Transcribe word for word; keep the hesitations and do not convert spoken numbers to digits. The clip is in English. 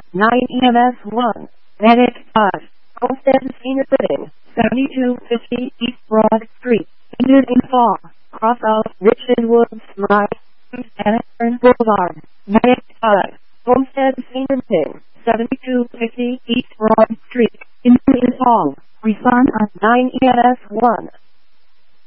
nine E M S one, Medic five, Homestead Senior Living, seventy-two fifty East Broad Street, Indian Fall, Cross of Richmond Woods, Murray, and Eastern Boulevard, Medic five, Homestead Senior Living, seventy-two fifty East Broad Street, Indian Fall, refund on nine E M S one.